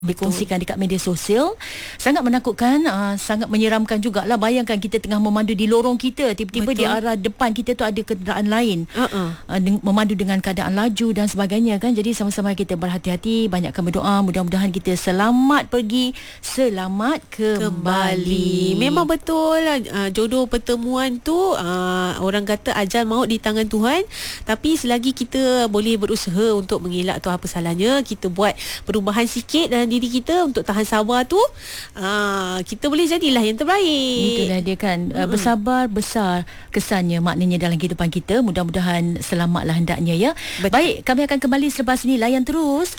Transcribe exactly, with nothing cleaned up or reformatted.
dikongsikan dekat media sosial, sangat menakutkan, uh, sangat menyeramkan jugalah. Bayangkan kita tengah memandu di lorong kita, tiba-tiba Betul. di arah depan kita tu ada kenderaan lain, uh-uh. uh, deng- memandu dengan keadaan laju dan sebagainya kan. Jadi sama-sama kita berhati-hati, banyakkan berdoa, mudah-mudahan kita selamat pergi, selamat kembali, kembali. Memang betul lah, uh, jodoh pertemuan tu, uh, orang kata ajal maut di tangan Tuhan, tapi selagi kita boleh berusaha untuk mengelak tu, apa salahnya kita buat perubahan sikit dalam diri kita untuk tahan sabar tu, uh, kita boleh jadilah yang terbaik. Itulah dia kan. Uh, bersabar besar kesannya, maknanya dalam kehidupan kita. Mudah-mudahan selamatlah hendaknya ya. Betul. Baik, kami akan kembali selepas ini. Layan terus